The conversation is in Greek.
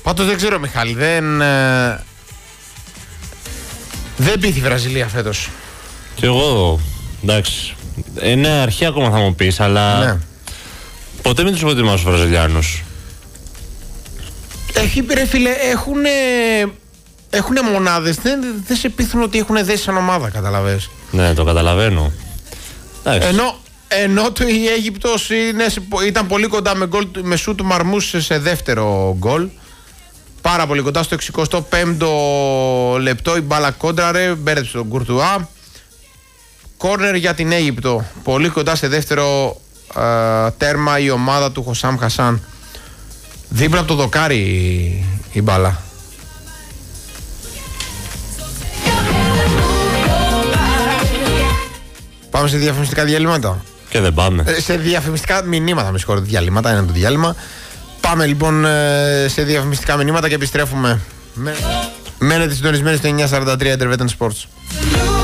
Πάντως δεν ξέρω, Μιχάλη, δεν πείθει η Βραζιλία φέτος. Και εγώ, εντάξει, είναι αρχή ακόμα θα μου πεις, αλλά ναι. Ποτέ μην τους προτιμάω τους Βραζιλιάνους. Ρε φίλε, έχουνε μονάδες, δεν σε πείθουν ότι έχουν δέσει σαν ομάδα, καταλαβες. Ναι, το καταλαβαίνω. Ενώ η Αίγυπτος ήταν πολύ κοντά με σούτ του Μαρμούς σε δεύτερο γκολ. Πάρα πολύ κοντά, στο 65ο λεπτό η μπάλα κόντραρε, μπέρδεψε τον Κουρτουά. Κόρνερ για την Αίγυπτο. Πολύ κοντά σε δεύτερο τέρμα η ομάδα του Χωσάμ Χασάν. Δίπλα από το δοκάρι η μπάλα. Πάμε σε διαφημιστικά διαλύματα. Και δεν πάμε. Σε διαφημιστικά μηνύματα, με συγχωρείτε, διαλύματα είναι το διάλειμμα. Πάμε λοιπόν σε διαφημιστικά μηνύματα και επιστρέφουμε. Μένετε συντονισμένοι στο 943 Intervention Sports.